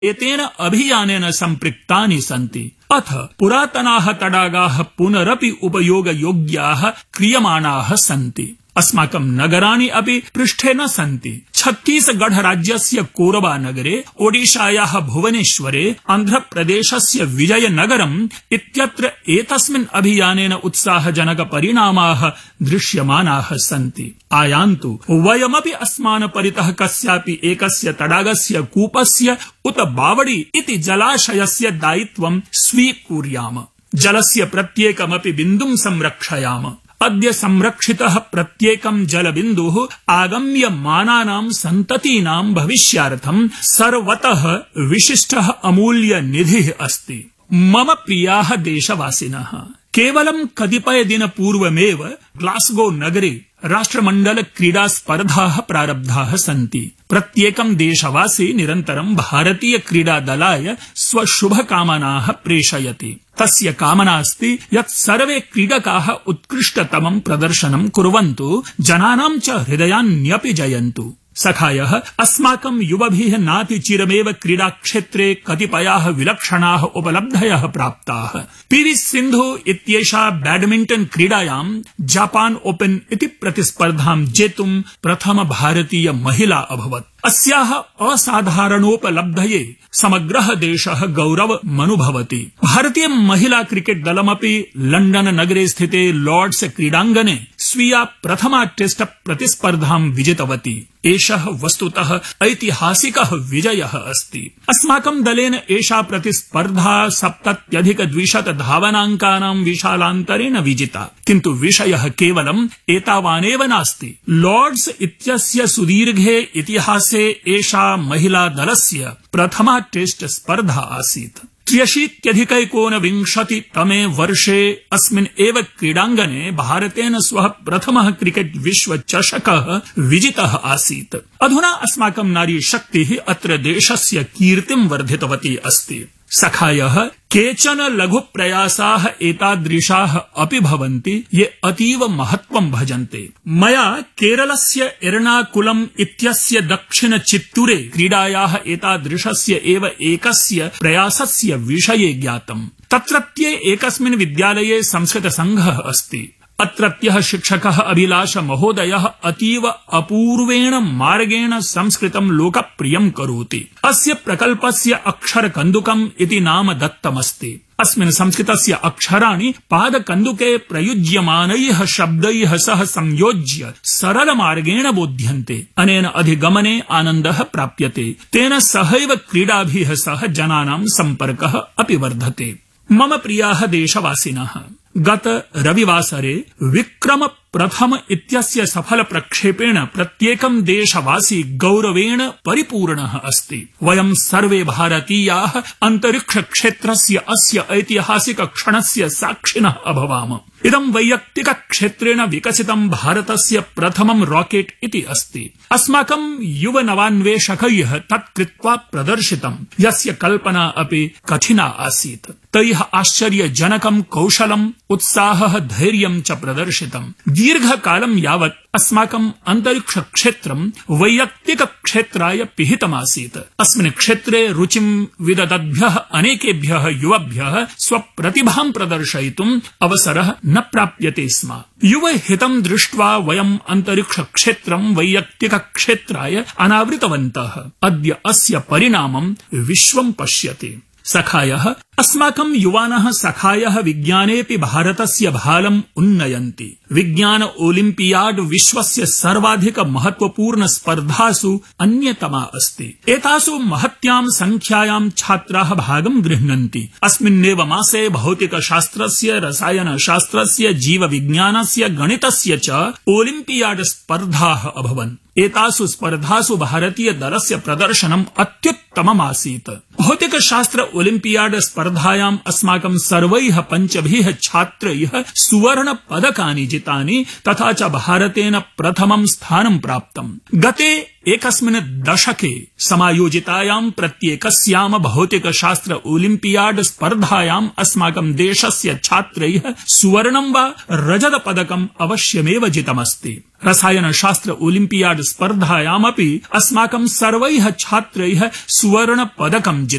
एतेन अभियानेन सम्पृक्तानि सन्ति। अथ पुरातनाः तडागाः पुनरपि उपयोगयोग्याः क्रियमाणाः सन्ति। अस्माकं नगराणि अपि पृष्ठे न सन्ति। छत्तीसगढ़ राज्यस्य कोरबा नगरे, ओडिशायाः भुवनेश्वरे, आन्ध्रप्रदेशस्य विजयनगरम् इत्यत्र एतस्मिन् अभियानेन उत्साहजनक परिणामाः दृश्यमानाः सन्ति। आयान्तु वयमपि अस्मान् परितः कस्यापि एकस्य तडागस्य, कूपस्य उत बावड़ी इति जलाशयस्य दायित्वं स्वीकुर्याम। जलस्य प्रत्येकमपि बिन्दुं संरक्षयाम। अद्य संरक्षितः प्रत्येकं जलबिन्दुः आगम्यमानानां सन्ततीनां भविष्यार्थं सर्वतः विशिष्टः अमूल्यनिधिः अस्ति। मम प्रियाः देशवासिनः, केवलं कतिपयदिनपूर्वमेव ग्लास्गो नगरे राष्ट्रमण्डल क्रीडा स्पर्धाः प्रारब्धाः सन्ति। प्रत्येकं देशवासी निरन्तरं भारतीय क्रीडा दलाय स्वशुभकामनाः प्रेषयति। तस्य कामना अस्ति यत् सर्वे क्रीडकाः उत्कृष्टतमं प्रदर्शनं कुर्वन्तु, जनानां च हृदयान्यपि जयन्तु। सखायः, अस्माकं युवभिः नातिचिरमेव क्रीडाक्षेत्रे कतिपयाः विलक्षणाः उपलब्धयः प्राप्ताः। पीवी सिन्धु इत्येषा बैडमिण्टन क्रीडायां जापान ओपन इति प्रतिस्पर्धां जेतुं प्रथम भारतीय महिला अभवत्। अस्याः असाधारणोपलब्धये समग्रः देशः गौरवमनुभवति। भारतीय महिला क्रिकेट दलमपि लण्डन नगरे स्थिते लॉर्ड्स क्रीडाङ्गणे स्वीया प्रथमा टेस्ट प्रतिस्पर्धां विजितवती। एषः वस्तुतः ऐतिहासिकः विजयः अस्ति। अस्माकं दलेन एषा प्रतिस्पर्धा 70+ धावनाङ्कानां विशालान्तरेण विजिता। किन्तु विषयः केवलं एतावानेव नास्ति। लॉर्ड्स इत्यस्य सुदीर्घे इतिहासे एषा महिला दलस्य प्रथमा टेस्ट स्पर्धा आसीत्। 83 तमे वर्षे अस्मिन् एव क्रीडाङ्गणे भारतेन स्वः प्रथमः क्रिकेट विश्व चषकः विजितः आसीत्। अधुना अस्माकं नारी शक्तिः अत्र देशस्य कीर्तिं वर्धितवती अस्ति। सखायः, केचन लघु प्रयासाः एतादृशाः अपि भवन्ति ये अतीव महत्वं भजन्ते। मया केरलस्य एर्नाकुलम् इत्यस्य दक्षिण चित्तूरे क्रीडायाः एतादृशस्य एव एकस्य प्रयासस्य विषये ज्ञातम्। तत्रत्ये एकस्मिन् विद्यालये संस्कृत संघः अस्ति। अत्रत्यः शिक्षकः अभिलाष महोदयः अतीव अपूर्वेण मार्गेण संस्कृतं लोकप्रियं करोति। अस्य प्रकल्पस्य अक्षरकन्दुकम् इति नाम दत्तमस्ति। अस्मिन् संस्कृतस्य अक्षराणि पादकन्दुके प्रयुज्यमानैः शब्दैः सह संयोज्य सरलमार्गेण बोध्यन्ते। अनेन अधिगमने आनन्दः प्राप्यते। तेन सहैव क्रीडाभिः सह जनानां सम्पर्कः अपि वर्धते। मम प्रियाः देशवासिनः, गत रविवासरे विक्रम प्रथम इत्यस्य सफल प्रक्षेपेण प्रत्येकं देशवासी गौरवेण परिपूर्णः अस्ति। वयं सर्वे भारतीयाः अंतरिक्ष क्षेत्रस्य अस्य ऐतिहासिक क्षणस्य साक्षिणः अभवाम। इदं वैयक्तिक क्षेत्रेण विकसितं भारतस्य प्रथमं रॉकेट इति अस्ति। अस्माकं युव नवान्वेषकैः तत् कृत्वा प्रदर्शितं, यस्य कल्पना अपि कठिना आसीत्। तैः आश्चर्यजनकं कौशलम्, उत्साहः, धैर्यं च प्रदर्शितम्। दीर्घकालं यावत् अस्माकं अंतरिक्ष क्षेत्रं वैयक्तिक क्षेत्राय पिहितमासीत्। अस्मिन् क्षेत्रे रुचिं विददद्भ्यः अनेकेभ्यः युवभ्यः स्वप्रतिभां प्रदर्शयितुम् अवसरः न प्राप्यते स्म। युवहितं दृष्ट्वा वयम् अंतरिक्ष क्षेत्रं वैयक्तिक क्षेत्राय अनावृतवन्तः। अद्य अस्य परिणामं विश्वं पश्यति। सखायः, अस्माकं युवानः सखायः विज्ञानेऽपि भारतस्य भालम् उन्नयन्ति। विज्ञान ओलिम्पियाड विश्वस्य सर्वाधिक महत्वपूर्ण स्पर्धासु अन्यतमा अस्ति। एतासु महत्यां संख्यायां छात्राः भागं गृह्णन्ति। अस्मिन्नेव मासे भौतिकशास्त्रस्य, रसायनशास्त्रस्य, जीवविज्ञानस्य, गणितस्य च ओलिम्पियाड स्पर्धाः अभवन्। एतासु स्पर्धासु भारतीय दलस्य प्रदर्शनम् अत्युत्तममासीत्। भौतिकशास्त्र ओलिम्पियाड स्पर्धायाम् अस्माकं सर्वैः 5 छात्रैः सुवर्ण पदकानि जितानि, तथा च भारतेन प्रथमं स्थानं प्राप्तम्। गते एकस्मिन् दशके समायोजितायां प्रत्येकस्यां भौतिकशास्त्र ओलिम्पियाड स्पर्धायाम् अस्माकं देशस्य छात्रैः सुवर्णं वा रजत पदकम् अवश्यमेव जितमस्ति। रसायनशास्त्र ओलिम्पियाड स्पर्धायामपि अस्माकं सर्वैः छात्रैः सुवर्णपदकं जितम्।